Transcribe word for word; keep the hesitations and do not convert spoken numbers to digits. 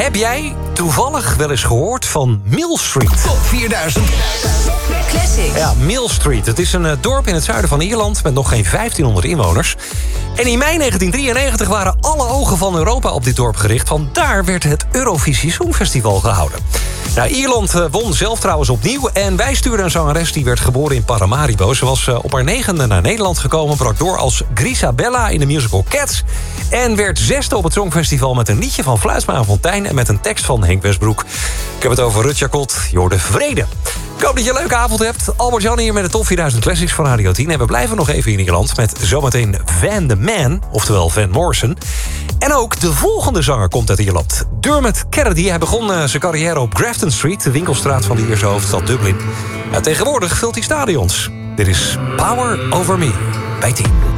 Heb jij toevallig wel eens gehoord van Mill Street? Top vierduizend Classic. Ja, Mill Street. Het is een uh, dorp in het zuiden van Ierland met nog geen vijftienhonderd inwoners. En in mei negentien drieënnegentig waren alle ogen van Europa op dit dorp gericht. Want daar werd het Eurovisie Songfestival gehouden. Nou, Ierland uh, won zelf trouwens opnieuw. En wij stuurden een zangeres die werd geboren in Paramaribo. Ze was uh, op haar negende naar Nederland gekomen. Brak door als Grisabella in de musical Cats. En werd zesde op het Songfestival met een liedje van Fluitsma en Fontijn. En met een tekst van Henk Westbroek. Ik heb het over Rut Jacot, Jorde Vrede. Ik hoop dat je een leuke avond hebt. Albert Jan hier met de Top vierduizend Classics van Radio tien. En we blijven nog even in Ierland met zometeen Van the Man. Oftewel Van Morrison. En ook de volgende zanger komt uit Ierland. Dermot Kennedy. Hij begon uh, zijn carrière op Grafton Street, de winkelstraat van de Ierse hoofdstad Dublin. Nou, tegenwoordig vult hij stadions. Dit is Power Over Me bij tien.